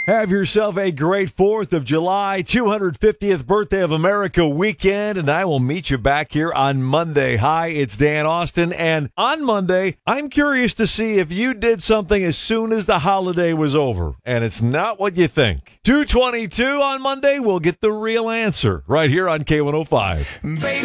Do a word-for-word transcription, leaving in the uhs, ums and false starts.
Have yourself a great fourth of July, two hundred fiftieth birthday of America weekend, and I will meet you back here on Monday. Hi, it's Dan Austin, and on Monday, I'm curious to see if you did something as soon as the holiday was over, and it's not what you think. two twenty-two on Monday, we'll get the real answer right here on K one oh five. Baby.